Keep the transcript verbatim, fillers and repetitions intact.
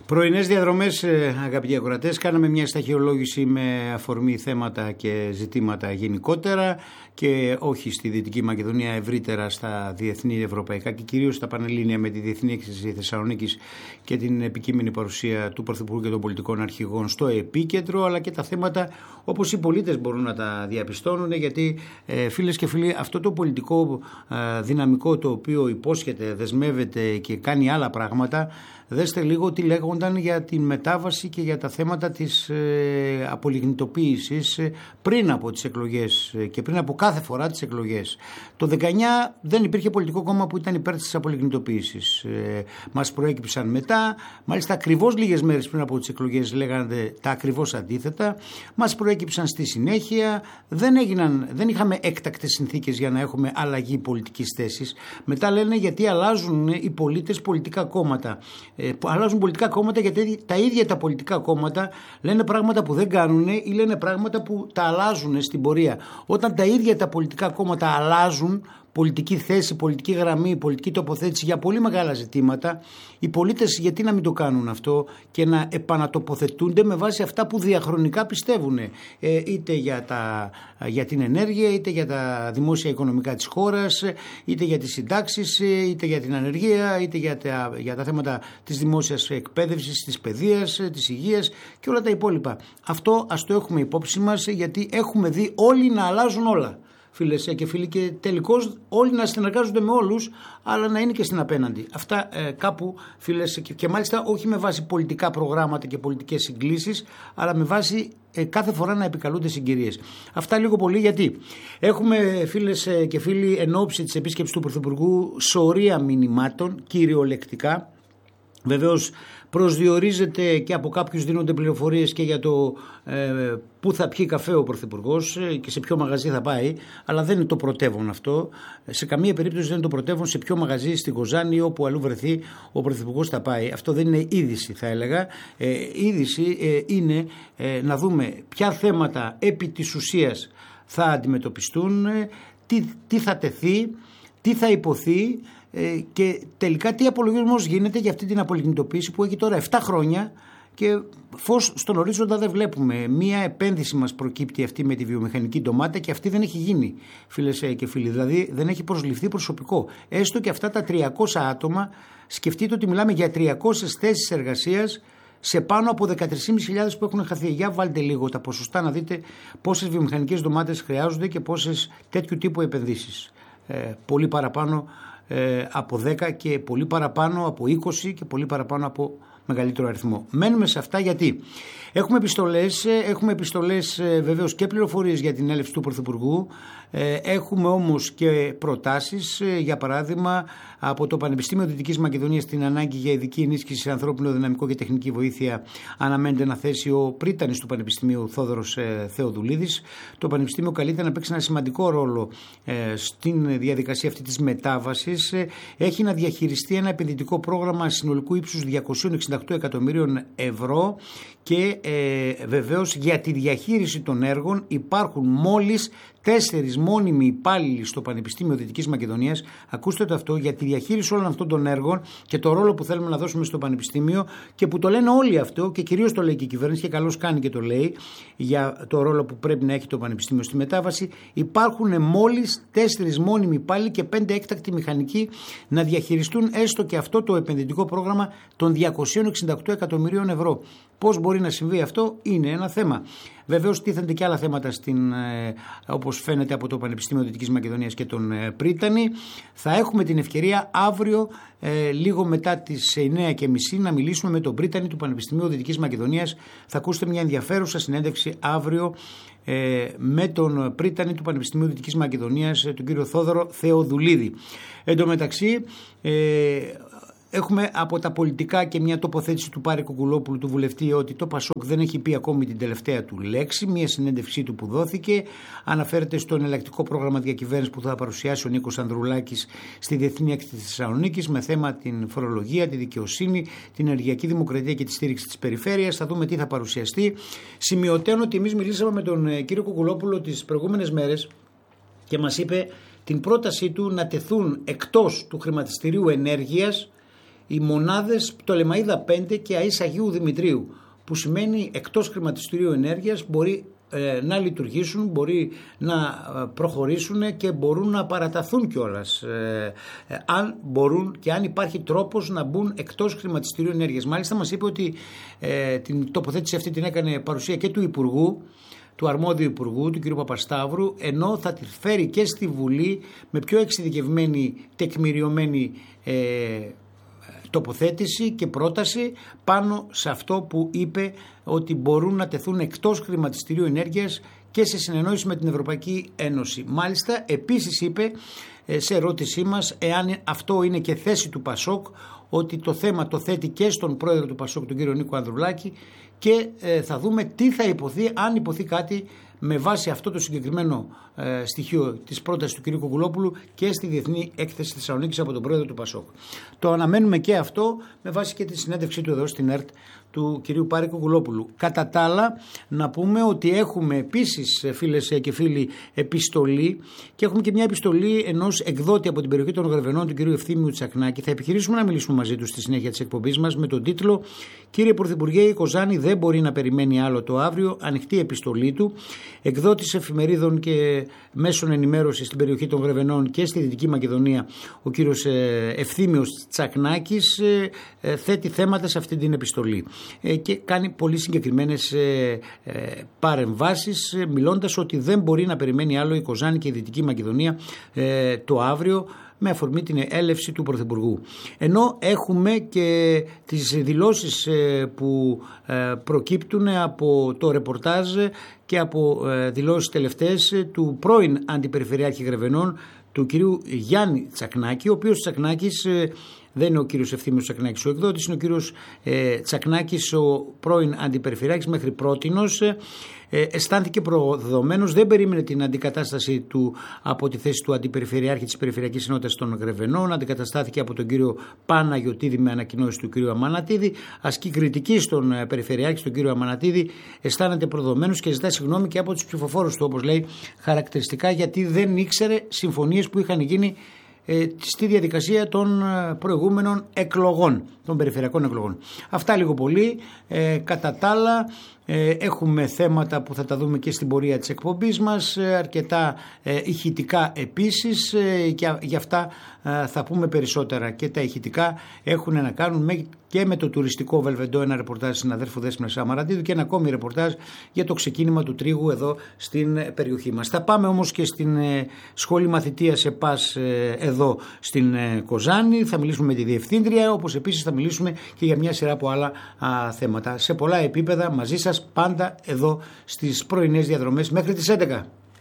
Πρωινές διαδρομές, αγαπητοί ακροατές, κάναμε μια σταχυολόγηση με αφορμή θέματα και ζητήματα γενικότερα και όχι στη Δυτική Μακεδονία, ευρύτερα στα διεθνή ευρωπαϊκά και κυρίως στα πανελλήνια, με τη Διεθνή Έκθεση Θεσσαλονίκης και την επικείμενη παρουσία του Πρωθυπουργού και των πολιτικών αρχηγών στο επίκεντρο, αλλά και τα θέματα όπως οι πολίτες μπορούν να τα διαπιστώνουν, γιατί ε, φίλες και φίλοι, αυτό το πολιτικό ε, δυναμικό το οποίο υπόσχεται, δεσμεύεται και κάνει άλλα πράγματα, δέστε λίγο τι λέγονταν για τη μετάβαση και για τα θέματα της ε, απολιγνητοποίησης ε, πριν από τις εκλογές ε, και πριν από κάθε φορά τις εκλογές. Το δεκαεννιά δεν υπήρχε πολιτικό κόμμα που ήταν υπέρ της απολιγνητοποίησης. Ε, μας προέκυψαν μετά, μάλιστα ακριβώς λίγες μέρες πριν από τις εκλογές λέγανε τα ακριβώς αντίθετα. Μας προέκυψαν στη συνέχεια, δεν, έγιναν, δεν είχαμε έκτακτες συνθήκες για να έχουμε αλλαγή πολιτικής θέσης. Μετά λένε γιατί αλλάζουν οι πολίτες πολιτικά κόμματα. Που αλλάζουν πολιτικά κόμματα γιατί τα ίδια τα πολιτικά κόμματα λένε πράγματα που δεν κάνουν ή λένε πράγματα που τα αλλάζουν στην πορεία. Όταν τα ίδια τα πολιτικά κόμματα αλλάζουν πολιτική θέση, πολιτική γραμμή, πολιτική τοποθέτηση για πολύ μεγάλα ζητήματα, οι πολίτες γιατί να μην το κάνουν αυτό και να επανατοποθετούνται με βάση αυτά που διαχρονικά πιστεύουν, ε, είτε για, τα, για την ενέργεια, είτε για τα δημόσια οικονομικά της χώρας, είτε για τις συντάξεις, είτε για την ανεργία, είτε για τα, για τα θέματα της δημόσιας εκπαίδευσης, της παιδείας, της υγείας και όλα τα υπόλοιπα. Αυτό ας το έχουμε υπόψη μας, γιατί έχουμε δει όλοι να αλλάζουν όλα, φίλες και φίλοι, και τελικώς όλοι να συνεργάζονται με όλους, αλλά να είναι και στην απέναντι. Αυτά ε, κάπου, φίλες, και, και μάλιστα όχι με βάση πολιτικά προγράμματα και πολιτικές συγκλήσεις, αλλά με βάση ε, κάθε φορά να επικαλούνται συγκυρίες. Αυτά λίγο πολύ, γιατί έχουμε, φίλες και φίλοι, εν ώψη της επίσκεψης του Πρωθυπουργού, σωρία μηνυμάτων, κυριολεκτικά. Βεβαίως προσδιορίζεται και από κάποιους δίνονται πληροφορίες και για το ε, πού θα πιει καφέ ο Πρωθυπουργός και σε ποιο μαγαζί θα πάει, αλλά δεν είναι το πρωτεύον αυτό. Σε καμία περίπτωση δεν είναι το πρωτεύον σε ποιο μαγαζί, στην Κοζάνη ή όπου αλλού βρεθεί ο Πρωθυπουργός θα πάει. Αυτό δεν είναι είδηση, θα έλεγα. Ε, είδηση ε, είναι ε, να δούμε ποια θέματα επί της ουσίας θα αντιμετωπιστούν, ε, τι, τι θα τεθεί, τι θα υποθεί, και τελικά τι απολογισμός γίνεται για αυτή την απολιγνητοποίηση που έχει τώρα επτά χρόνια και φως στον ορίζοντα δεν βλέπουμε. Μία επένδυση μας προκύπτει αυτή με τη βιομηχανική ντομάτα και αυτή δεν έχει γίνει, φίλες και φίλοι. Δηλαδή δεν έχει προσληφθεί προσωπικό. Έστω και αυτά τα τριακόσια άτομα, σκεφτείτε ότι μιλάμε για τριακόσιες θέσεις εργασίας σε πάνω από δεκατρείς χιλιάδες πεντακόσιες που έχουν χαθεί. Για βάλτε λίγο τα ποσοστά να δείτε πόσες βιομηχανικές ντομάτες χρειάζονται και πόσες τέτοιου τύπου επενδύσεις. Ε, πολύ παραπάνω από δέκα και πολύ παραπάνω από είκοσι και πολύ παραπάνω από μεγαλύτερο αριθμό. Μένουμε σε αυτά γιατί έχουμε επιστολές, έχουμε επιστολές βεβαίως και πληροφορίες για την έλευση του Πρωθυπουργού, έχουμε όμως και προτάσεις, για παράδειγμα από το Πανεπιστήμιο Δυτικής Μακεδονίας την ανάγκη για ειδική ενίσχυση σε ανθρώπινο δυναμικό και τεχνική βοήθεια αναμένεται να θέσει ο πρίτανης του Πανεπιστημίου Θόδωρος Θεοδουλίδης. Το Πανεπιστήμιο καλείται να παίξει ένα σημαντικό ρόλο στην διαδικασία αυτή της μετάβασης. Έχει να διαχειριστεί ένα επενδυτικό πρόγραμμα συνολικού ύψους διακόσια εξήντα οκτώ εκατομμύριων ευρώ και ε, βεβαίως για τη διαχείριση των έργων υπάρχουν μόλις τέσσερις μόνιμοι υπάλληλοι στο Πανεπιστήμιο Δυτικής Μακεδονίας. Ακούστε το αυτό, για τη διαχείριση όλων αυτών των έργων και το ρόλο που θέλουμε να δώσουμε στο Πανεπιστήμιο και που το λένε όλοι αυτό και κυρίως το λέει και η κυβέρνηση και καλώς κάνει και το λέει για το ρόλο που πρέπει να έχει το Πανεπιστήμιο στη μετάβαση. Υπάρχουν μόλις τέσσερις μόνιμοι υπάλληλοι και πέντε έκτακτοι μηχανικοί να διαχειριστούν έστω και αυτό το επενδυτικό πρόγραμμα των διακόσια εξήντα οκτώ εκατομμυρίων ευρώ. Πώς μπορεί να συμβεί αυτό είναι ένα θέμα. Βεβαίως τίθενται και άλλα θέματα στην, ε, όπως φαίνεται από το Πανεπιστήμιο Δυτικής Μακεδονίας και τον ε, Πρίτανη. Θα έχουμε την ευκαιρία αύριο ε, λίγο μετά τις εννιά και μισή να μιλήσουμε με τον Πρίτανη του Πανεπιστημίου Δυτικής Μακεδονίας. Θα ακούσετε μια ενδιαφέρουσα συνέντευξη αύριο ε, με τον Πρίτανη του Πανεπιστημίου Δυτικής Μακεδονίας, ε, τον κύριο Θόδωρο Θεοδουλίδη. Εν τω μεταξύ ε, έχουμε από τα πολιτικά και μια τοποθέτηση του Πάρη Κουκουλόπουλου, του βουλευτή, ότι το Πασόκ δεν έχει πει ακόμη την τελευταία του λέξη. Μια συνέντευξή του που δόθηκε αναφέρεται στο εναλλακτικό πρόγραμμα διακυβέρνησης που θα παρουσιάσει ο Νίκος Ανδρουλάκης στη Διεθνή Έκθεση της Θεσσαλονίκης με θέμα την φορολογία, τη δικαιοσύνη, την ενεργειακή δημοκρατία και τη στήριξη της περιφέρειας. Θα δούμε τι θα παρουσιαστεί. Σημειωτέων ότι εμείς μιλήσαμε με τον κύριο Κουκουλόπουλο τις προηγούμενες μέρες και μας είπε την πρότασή του να τεθούν εκτός του χρηματιστηρίου ενέργειας οι μονάδες Πτολεμαΐδα πέντε και ΑΕΣ Αγίου Δημητρίου, που σημαίνει εκτός χρηματιστηρίου ενέργειας μπορεί ε, να λειτουργήσουν, μπορεί να προχωρήσουν και μπορούν να παραταθούν κιόλας ε, ε, αν μπορούν και αν υπάρχει τρόπος να μπουν εκτός χρηματιστηρίου ενέργειας. Μάλιστα μας είπε ότι ε, την τοποθέτηση αυτή την έκανε παρουσία και του Υπουργού, του αρμόδιου Υπουργού, του κ. Παπασταύρου, ενώ θα τη φέρει και στη Βουλή με πιο εξειδικευμένη, τεκμηριωμένη ε, τοποθέτηση και πρόταση πάνω σε αυτό που είπε ότι μπορούν να τεθούν εκτός χρηματιστηρίου ενέργειας και σε συνεννόηση με την Ευρωπαϊκή Ένωση. Μάλιστα, επίσης είπε σε ερώτησή μας εάν αυτό είναι και θέση του Πασόκ, ότι το θέμα το θέτει και στον πρόεδρο του Πασόκ, τον κύριο Νίκο Ανδρουλάκη, και ε, θα δούμε τι θα υποθεί, αν υποθεί κάτι με βάση αυτό το συγκεκριμένο ε, στοιχείο της πρότασης του κ. Κουκουλόπουλου και στη Διεθνή Έκθεση Θεσσαλονίκης από τον πρόεδρο του Πασόκ. Το αναμένουμε και αυτό με βάση και τη συνέντευξή του εδώ στην ΕΡΤ του κ. Πάρη Κουκουλόπουλου. Κατά τα άλλα, να πούμε ότι έχουμε επίσης, φίλες και φίλοι, επιστολή, και έχουμε και μια επιστολή ενός εκδότη από την περιοχή των Γρεβενών, του κ. Ευθύμιου Τσακνάκη. Θα επιχειρήσουμε να μιλήσουμε μαζί του στη συνέχεια της εκπομπής μας με τον τίτλο «Κύριε Πρωθυπουργέ, η Κοζάνη δεν μπορεί να περιμένει άλλο το αύριο». Ανοιχτή επιστολή του. Εκδότης εφημερίδων και μέσων ενημέρωσης στην περιοχή των Γρεβενών και στη Δυτική Μακεδονία, ο κύριος Ευθύμιος Τσακνάκης, θέτει θέματα σε αυτή την επιστολή και κάνει πολύ συγκεκριμένες παρεμβάσεις, μιλώντας ότι δεν μπορεί να περιμένει άλλο η Κοζάνη και η Δυτική Μακεδονία το αύριο, με αφορμή την έλευση του Πρωθυπουργού. Ενώ έχουμε και τις δηλώσεις που προκύπτουν από το ρεπορτάζ και από δηλώσεις τελευταίες του πρώην Αντιπεριφερειάρχη Γρεβενών, του κυρίου Γιάννη Τσακνάκη, ο οποίος Τσακνάκης δεν είναι ο κύριος Ευθύμιος Τσακνάκης ο εκδότης, είναι ο κύριος ε, Τσακνάκης, ο πρώην Αντιπεριφερειάρχης μέχρι πρότινος. Ε, αισθάνθηκε προδεδομένος, δεν περίμενε την αντικατάσταση του από τη θέση του Αντιπεριφερειάρχη της Περιφερειακής Ενότητας των Γρεβενών. Αντικαταστάθηκε από τον κύριο Παναγιωτίδη με ανακοινώσεις του κύριου Αμανατίδη. Ασκεί κριτική στον Περιφερειάρχη, στον κύριο Αμανατίδη. Αισθάνεται προδεδομένος και ζητά συγγνώμη και από τους ψηφοφόρους του, όπως λέει χαρακτηριστικά, γιατί δεν ήξερε συμφωνίες που είχαν γίνει στη διαδικασία των προηγούμενων εκλογών, των περιφερειακών εκλογών. Αυτά λίγο πολύ. Ε, κατά τα άλλα, ε, έχουμε θέματα που θα τα δούμε και στην πορεία της εκπομπής μας, ε, αρκετά ε, ηχητικά επίσης, ε, και για αυτά ε, θα πούμε περισσότερα. Και τα ηχητικά έχουν να κάνουν με, και με το τουριστικό Βελβεντό, ένα ρεπορτάζ συναδέρφου Δέσποινας Αμαραντίδου και ένα ακόμη ρεπορτάζ για το ξεκίνημα του τρίγου εδώ στην περιοχή μας. Θα πάμε όμως και στην ε, σχολή μαθητείας ΕΠΑΣ ε, εδώ στην ε, Κοζάνη, θα μιλήσουμε με τη Διευθύντρια, όπως επίσης θα μιλήσουμε και για μια σειρά από άλλα α, θέματα. Σε πολλά επίπεδα μαζί σας πάντα εδώ στις πρωινές διαδρομές μέχρι τις έντεκα.